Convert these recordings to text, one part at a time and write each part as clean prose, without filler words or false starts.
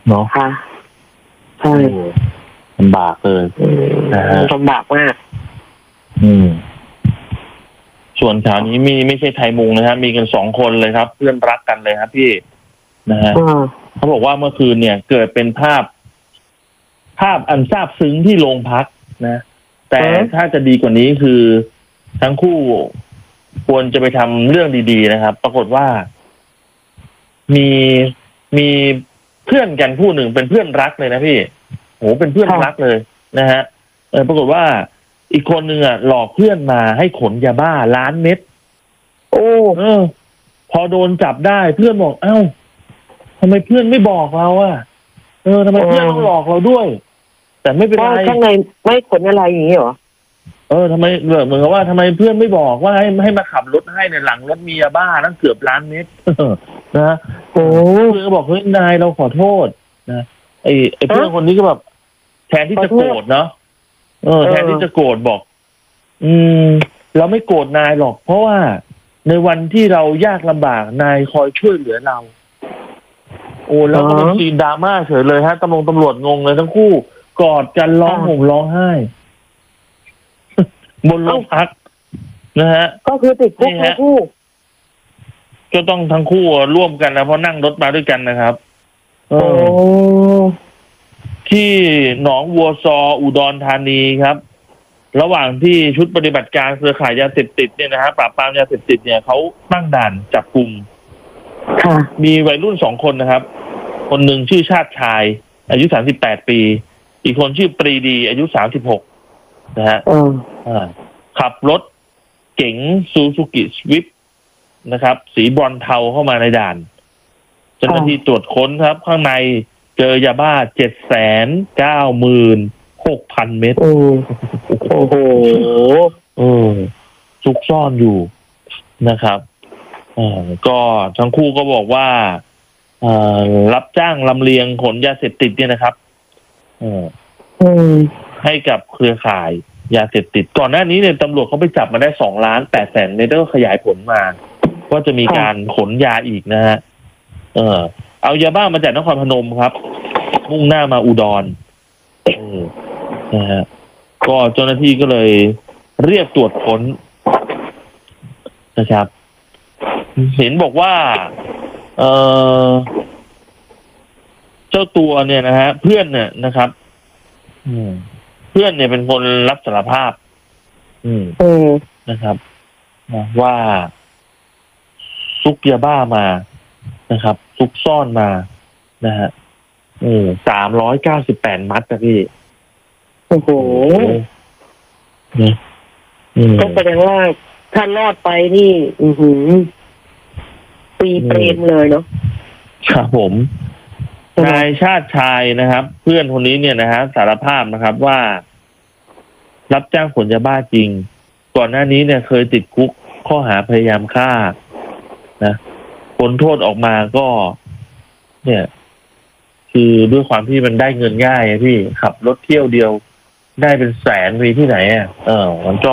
เนาะค่ะใช่ลำบากเลยนะฮะลำบากมากส่วนข่าวนี้ไม่ใช่ไทยมุงนะครับมีกัน2 คนเลยครับ เพื่อนรักกันเลยครับพี่นะฮะเขาบอกว่าเมื่อคืนเนี่ยเกิดเป็นภาพอันซาบซึ้งที่โรงพักนะแต่ถ้าจะดีกว่านี้คือทั้งคู่ควรจะไปทำเรื่องดีๆนะครับ ปรากฏว่ามีเพื่อนกันคู่หนึ่งเป็นเพื่อนรักเลยนะพี่โหเป็นเพื่อนรักเลยนะฮะปรากฏว่าอีกคนหนึ่งหลอกเพื่อนมาให้ขนยาบ้า1,000,000 เม็ดโอ้พอโดนจับได้เพื่อนบอกเอ้าทำไมเพื่อนไม่บอกเราทำไมเพื่อนต้องหลอกเราด้วยแต่ไม่เป็นไรข้างในไม่ขนอะไรอย่างนี้เหรอทำไมเหมือนกับว่าทำไมเพื่อนไม่บอกว่าให้มาขับรถให้ในหลังรถมียาบ้าตั้งเกือบ1,000,000 เม็ดนะเพื่อนก็บอกเฮ้ยนายเราขอโทษนะไอ้เพื่อนคนนี้ก็แบบแทนที่จะโกรธเนาะแทนที่จะโกรธบอกเราไม่โกรธนายหรอกเพราะว่าในวันที่เรายากลำบากนายคอยช่วยเหลือเราแล้วก็เป็นซีนดราม่าเฉยเลยฮะตำรวจงงเลยทั้งคู่กอดกันร้องห่มร้องไห้บนโรงพักนะฮะก็คือติดคุกทั้งคู่ก็ต้องทั้งคู่ร่วมกันนะเพราะนั่งรถมาด้วยกันนะครับที่หนองวัวซออุดรธานีครับระหว่างที่ชุดปฏิบัติการเครือข่ายยาเสพติดเนี่ยนะฮะปราบปรามยาเสพติดเนี่ยเขาตั้งด่านจับกุมมีวัยรุ่น2 คนนะครับคนหนึ่งชื่อชาติชายอายุ38 ปีอีกคนชื่อปรีดีอายุ36นะฮะขับรถเก๋งซูซูกิสวิฟนะครับสีบรอนเทาเข้ามาในด่านเจ้าหน้าที่ตรวจค้นครับข้างในเจอยาบ้า796,000 เม็ดโอ้โหซุกซ่อนอยู่นะครับก็ทั้งคู่ก็บอกว่ารับจ้างลำเลียงขนยาเสพติดเนี่ยนะครับให้กับเครือข่ายยาเสพติดก่อนหน้านี้เนี่ยตำรวจเขาไปจับมาได้2,800,000 เมตรก็ขยายผลมาว่าจะมีการขนยาอีกนะฮะเอายาบ้ามาจากนครพนมครับมุ่งหน้ามาอุดรนะฮะก็เจ้าหน้าที่ก็เลยเรียกตรวจค้นนะครับเห็นบอกว่าเจ้าตัวเนี่ยนะฮะเพื่อนเนี่ยนะครับเพื่อนเนี่ยเป็นคนรับสารภาพนะครับว่าซุกยาบ้ามานะครับซุกซ่อนมานะฮะ398 มัดนะพี่โอ้โหก็แสดงว่าถ้ารอดไปนี่ปีเปรมเลยเนาะครับผมนายชาติชายนะครับเพื่อนคนนี้เนี่ยนะฮะสารภาพนะครับว่ารับจ้างขนยาบ้าจริงก่อนหน้านี้เนี่ยเคยติดคุกข้อหาพยายามฆ่านะพ้นโทษออกมาก็เนี่ยคือด้วยความที่มันได้เงินง่ายพี่ขับรถเที่ยวเดียวได้เป็นแสนมีที่ไหนมันก็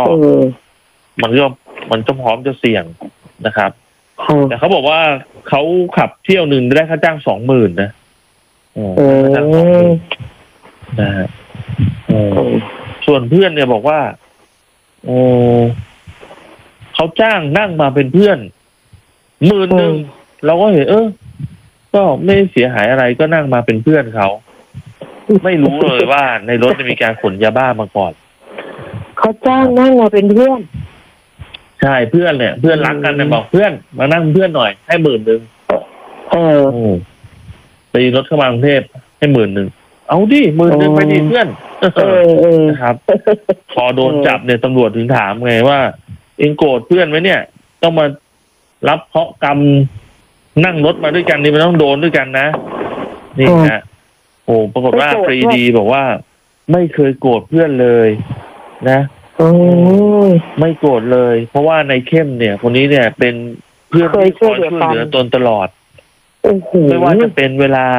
พร้อมจะเสี่ยงนะครับแต่เขาบอกว่าเขาขับเที่ยวหนึ่งได้ค่าจ้าง 20,000 นะค่าจ้าง 20,000 นะฮะส่วนเพื่อนเนี่ยบอกว่าเขาจ้างนั่งมาเป็นเพื่อน10,000เราก็เห็นก็ไม่เสียหายอะไรก็นั่งมาเป็นเพื่อนเขาไม่รู้เลยว่าในรถจะมีการขนยาบ้ามาก่อนเขาจ้างนั่งมาเป็นเพื่อนใช่เพื่อนเนี่ยเพื่อนรักกันเนี่ยบอกเพื่อนมานั่งเพื่อนหน่อยให้10,000ไปรถเข้ามากรุงเทพให้10,000เอาดิ10,000ไปดิเพื่อนนะครับพอโดนจับเนี่ยตำรวจถึงถามไงว่าเองโกรธเพื่อนไหมเนี่ยต้องมารับเคราะห์กรรมนั่งรถมาด้วยกันนี่มันต้องโดนด้วยกันนะนี่นะปรากฏว่าปรีดีบอกว่าไม่เคยโกรธเพื่อนเลยนะไม่โกรธเลยเพราะว่าในเข้มเนี่ยคนนี้เนี่ยเป็นเพื่อนที่คอยช่วยเหลือตนตลอดไม่ว่าจะเป็นเวลา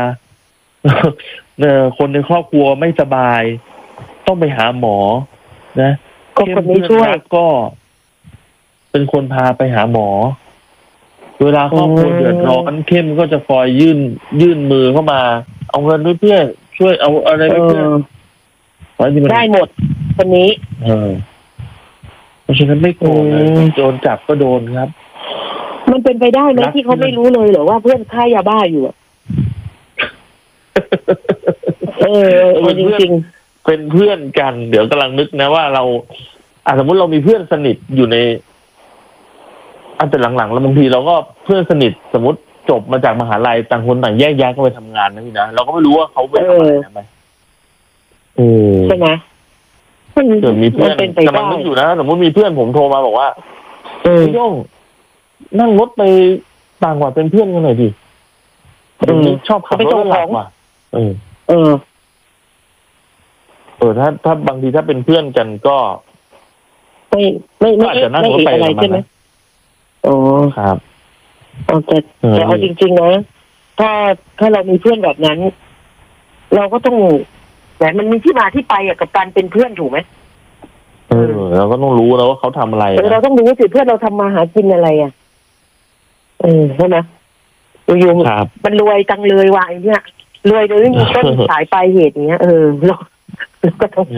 คนในครอบครัวไม่สบายต้องไปหาหมอนะเข้มเพื่อนรักก็เป็นคนพาไปหาหมอเวลาครอบครัวเดือดร้อนเข้มก็จะคอยยื่นมือเข้ามาเอาเงินให้เพื่อนช่วยเอาอะไรให้เพื่อนได้หมดคนนี้เพราะฉะนั้นไม่โกงเลยโดนจับก็โดนครับมันเป็นไปได้ไหมที่เขาไม่รู้เลยเหรอว่าเพื่อนฆ่ายาบ้าอยู่จริงๆเป็นเพื่อนกันเดี๋ยวกำลังนึกนะว่าเราสมมติเรามีเพื่อนสนิทอยู่ในแต่หลังๆแล้วบางทีเราก็เพื่อนสนิทสมมติจบมาจากมหาลัยต่างคนต่างแยกย้ายก็ไปทำงานนะพี่นะเราก็ไม่รู้ว่าเขาไปทำอะไรไหมใช่ไหมเกิดมีเพื่อนกำลังนึกอยู่นะสมมติมีเพื่อนผมโทรมาบอกว่าพี่โย่งนั่งรถไปต่างจังหวัดเป็นเพื่อนกันหน่อยดิชอบขับรถหลักว่ะถ้าบางทีถ้าเป็นเพื่อนกันก็ไม่อาจจะนั่งรถไปอะไรใช่ไหมครับแต่เอาจริงๆนะถ้าเรามีเพื่อนแบบนั้นเราก็ต้องแต่มันมีที่มาที่ไปกับการเป็นเพื่อนถูกไหมเราก็ต้องรู้แล้วว่าเขาทำอะไรเราต้องรู้สิเพื่อนเราทำมาหากินอะไรใช่ไหมอยู่ๆมันรวยจังเลยวะไอ้เนี่ยรวยโดยไม่มีต้นสายปลายเหตุอย่างเงี้ยเราก็ต้อง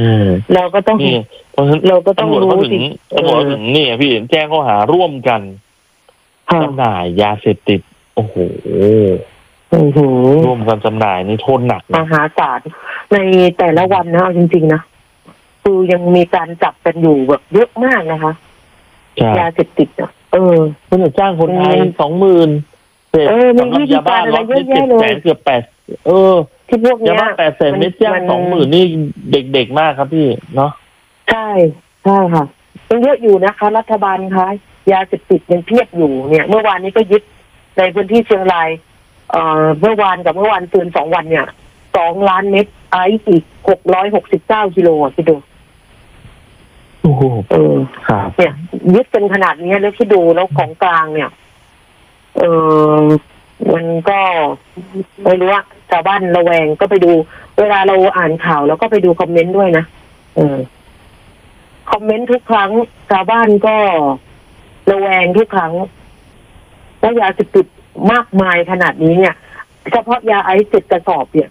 รู้สิตำรวจถึงนี่พี่แจ้งข้อหาร่วมกันจำหน่ายยาเสพติดโอ้โหร่วมกันจำหน่ายนี่โทษหนักมหาศาลในแต่ละวันนะจริงๆนะคือยังมีการจับกันอยู่แบบเยอะมากนะคะยาเสพติดคุณจะจ้างคนไทย 20,000 มียาบ้าอะไรเยอะแยะเลยเกือบที่พวกนี้ยาบ้า800,000 เม็ดจ้าง 20,000 นี่เด็กๆมากครับพี่เนาะใช่ค่ะยังเยอะอยู่นะคะรัฐบาลคะยาเสพติดยังเพียบอยู่เนี่ยเมื่อวานนี้ก็ยึดในพื้นที่เชียงรายเมื่อวานตื่น2 วันเนี่ย2 ล้านเม็ดไอซ์อีก669 กิโลคิดดูครับเนี่ยยึดกันขนาดนี้แล้วคิดดูแล้วของกลางเนี่ยมันก็ไม่รู้ว่าชาวบ้านระแวงก็ไปดูเวลาเราอ่านข่าวแล้วก็ไปดูคอมเมนต์ด้วยนะคอมเมนต์ทุกครั้งชาวบ้านก็ระแวงทุกครั้งว่ายาเสพติดมากมายขนาดนี้เนี่ยเฉพาะยาไอซ์7 กระสอบเนี่ย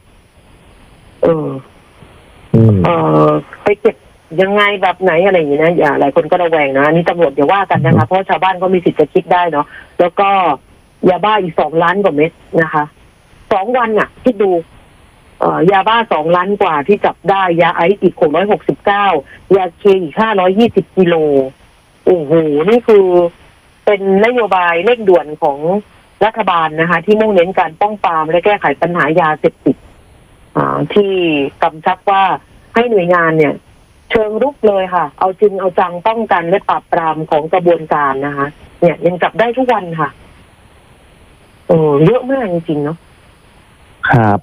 ไปเก็บยังไงแบบไหนอะไรอย่างนี้นะหลายคนก็ระแวงนะนี่ตำรวจอย่าว่ากันนะคะเพราะชาวบ้านก็มีสิทธิ์จะคิดได้เนาะแล้วก็ยาบ้าอีก2 ล้านกว่าเม็ดนะคะ2 วันคิดดูยาบ้า2 ล้านกว่าที่จับได้ยาไอซ์อีก669ยาเคอีก520 กิโลโอ้โหนี่คือเป็นนโยบายเร่งด่วนของรัฐบาลนะคะที่มุ่งเน้นการป้องปรามและแก้ไขปัญหายาเสพติดที่กำชับว่าให้หน่วยงานเนี่ยเชิงรุกเลยค่ะเอาจริงเอาจังป้องกันและปราบปรามของกระบวนการนะคะเนี่ยยังจับได้ทุกวันค่ะเยอะมากจริงๆเนาะครับ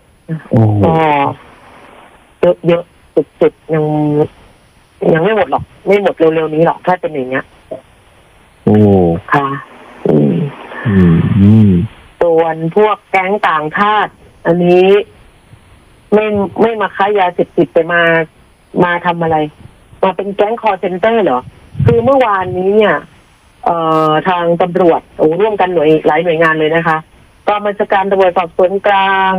เยอะสุดๆยังไม่หมดหรอกไม่หมดเร็วๆนี้หรอกถ้าเป็นอย่างเงี้ยค่ะส่วนพวกแก๊งต่างชาติอันนี้ไม่มาค้ายาเสพติดไปมาทำอะไรมาเป็นแก๊งคอลเซ็นเตอร์เหรอคือเมื่อวานนี้เนี่ยทางตำรวจร่วมกันหลายหน่วยงานเลยนะคะกองบัญชาการตำรวจสอบสวนกลาง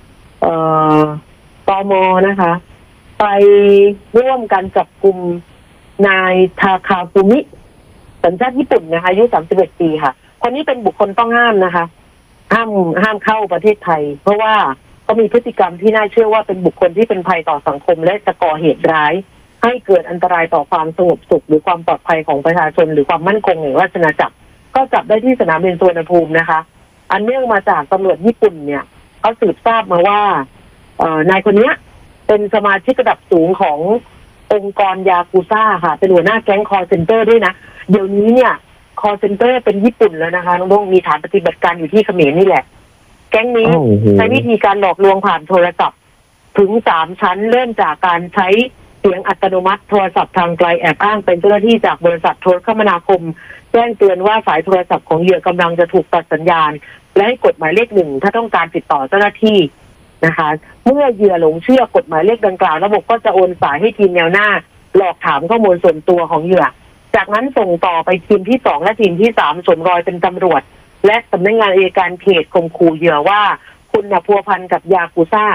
ตม.นะคะไปร่วมกันจับกุมนายทาคาฟุมิสัญชาติญี่ปุ่นนะคะอายุ31 ปีค่ะคนนี้เป็นบุคคลต้องห้ามนะคะห้ามเข้าประเทศไทยเพราะว่าก็มีพฤติกรรมที่น่าเชื่อว่าเป็นบุคคลที่เป็นภัยต่อสังคมและจะก่อเหตุร้ายให้เกิดอันตรายต่อความสงบสุขหรือความปลอดภัยของประชาชนหรือความมั่นคงแห่งราชอาณาจักรก็จับได้ที่สนามบินสุวรรณภูมินะคะอันเนื่องมาจากตำรวจญี่ปุ่นเนี่ยเขาสืบทราบมาว่านายคนนี้เป็นสมาชิกระดับสูงขององค์กรยากุซ่าค่ะเป็นหัวหน้าแก๊งคอลเซ็นเตอร์ด้วยนะเดี๋ยวนี้เนี่ยคอลเซ็นเตอร์เป็นญี่ปุ่นแล้วนะคะน้องมีฐานปฏิบัติการอยู่ที่เขมรนี่แหละแก๊งนี้ใช้วิธีการหลอกลวงผ่านโทรศัพท์ถึง3 ชั้นเริ่มจากการใช้เสียงอัตโนมัติโทรศัพท์ทางไกลแอบอ้างเป็นเจ้าหน้าที่จากบริษัทโทรคมนาคมแจ้งเตือนว่าสายโทรศัพท์ของเหยื่อกำลังจะถูกตัดสัญญาณและให้กดหมายเลข 1ถ้าต้องการติดต่อเจ้าหน้าที่นะคะเมื่อเหยื่อหลงเชื่อกดหมายเลขดังกล่าวระบบก็จะโอนสายให้ทีมแนวหน้าหลอกถามข้อมูลส่วนตัวของเหยื่อจากนั้นส่งต่อไปทีมที่2และทีมที่3สวมรอยเป็นตำรวจและสำนักงานอัยการเขตข่มขู่เหยื่อว่าคุณพัวพันกับยากุซ่า